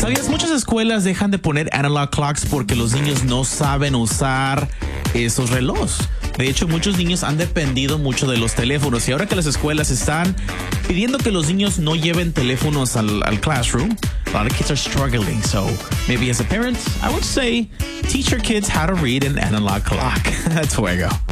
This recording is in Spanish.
¿Sabías? Muchas escuelas dejan de poner analog clocks porque los niños no saben usar esos relojes. De hecho, muchos niños han dependido mucho de los teléfonos y ahora que las escuelas están pidiendo que los niños no lleven teléfonos al classroom, a lot of kids are struggling. So maybe as a parent, I would say teach your kids how to read an analog clock. That's fuego.